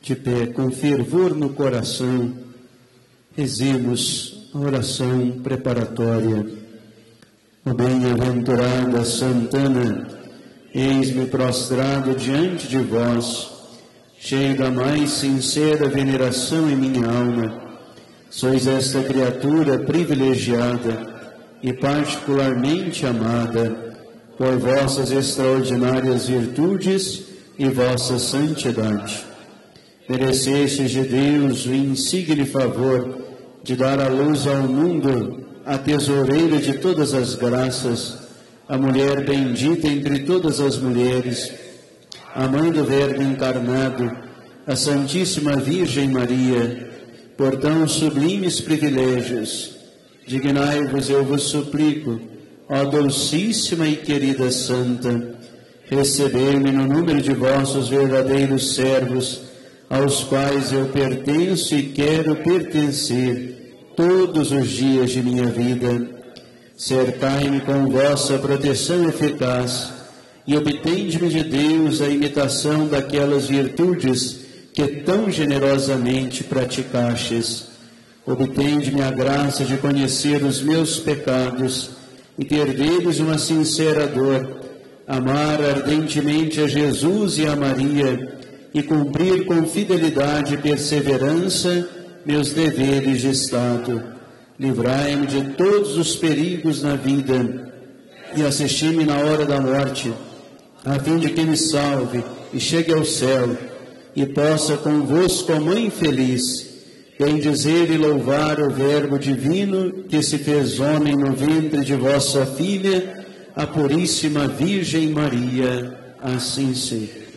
De pé, com fervor no coração, rezemos a oração preparatória. Ó bem-aventurada Santana, eis-me prostrado diante de vós, cheio da mais sincera veneração em minha alma. Sois esta criatura privilegiada e particularmente amada por vossas extraordinárias virtudes e vossa santidade. Merecestes de Deus o insigne favor de dar à luz ao mundo a tesoureira de todas as graças, a mulher bendita entre todas as mulheres, a mãe do Verbo encarnado, a Santíssima Virgem Maria. Por tão sublimes privilégios, dignai-vos, eu vos suplico, ó Dulcíssima e querida Santa, receber-me no número de vossos verdadeiros servos, aos quais eu pertenço e quero pertencer todos os dias de minha vida. Cercai-me com vossa proteção eficaz e obtende-me de Deus a imitação daquelas virtudes que tão generosamente praticastes. Obtende-me a graça de conhecer os meus pecados e ter deles uma sincera dor, amar ardentemente a Jesus e a Maria e cumprir com fidelidade e perseverança meus deveres de Estado. Livrai-me de todos os perigos na vida e assisti-me na hora da morte, a fim de que me salve e chegue ao céu e possa convosco, ó Mãe feliz, bendizer e louvar o Verbo divino que se fez homem no ventre de vossa Filha, a Puríssima Virgem Maria. Assim seja.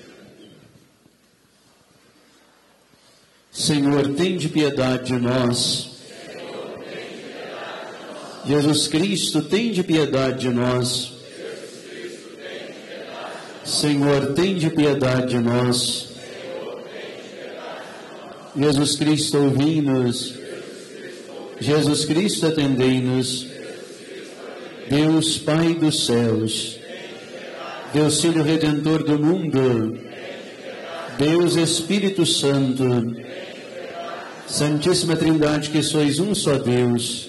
Senhor, tende piedade de nós. Jesus Cristo, tende piedade de nós. Senhor, tende piedade de nós. Jesus Cristo, ouvi-nos. Jesus Cristo, atendei-nos. Deus Pai dos céus, Deus Filho Redentor do mundo, Deus Espírito Santo, Santíssima Trindade, que sois um só Deus.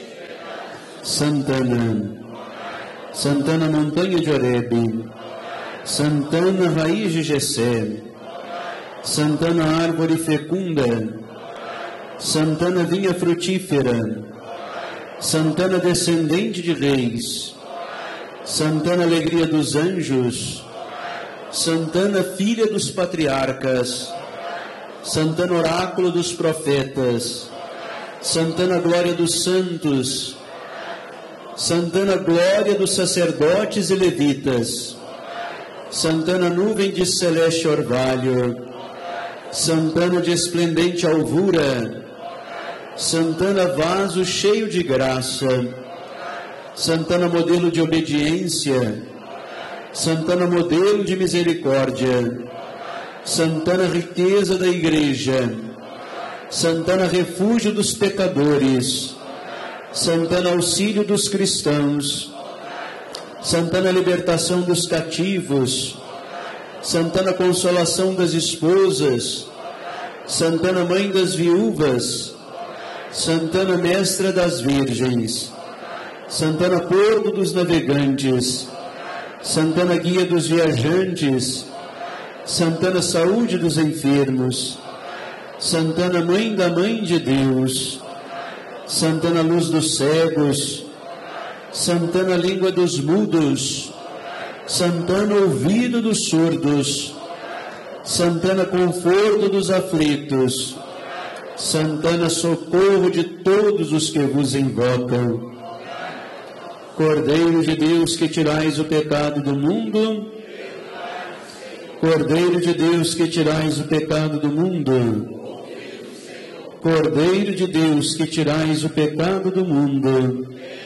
Santana, Santana Montanha de Horebe, Santana Raiz de Jessé, Santana Árvore Fecunda, Santana Vinha Frutífera, Santana Descendente de Reis, Santana Alegria dos Anjos, Santana Filha dos Patriarcas, Santana Oráculo dos Profetas, Santana Glória dos Santos, Santana Glória dos Sacerdotes e Levitas, Santana Nuvem de Celeste Orvalho, Santana de Esplendente Alvura, Santana Vaso cheio de graça, Santana Modelo de obediência, Santana Modelo de misericórdia, Santana Riqueza da Igreja, Santana Refúgio dos pecadores, Santana Auxílio dos cristãos, Santana Libertação dos cativos, Santana Consolação das esposas, Santana Mãe das viúvas, Santana Mestra das virgens, Santana Porto dos navegantes, Santana Guia dos viajantes, Santana Saúde dos enfermos, Santana Mãe da Mãe de Deus, Santana Luz dos cegos, Santana Língua dos mudos, Santana Ouvido dos surdos, Santana Conforto dos aflitos, Santana Socorro de todos os que vos invocam. Cordeiro de Deus, que tirais o pecado do mundo, Cordeiro de Deus, que tirais o pecado do mundo, Cordeiro de Deus, que tirais o pecado do mundo,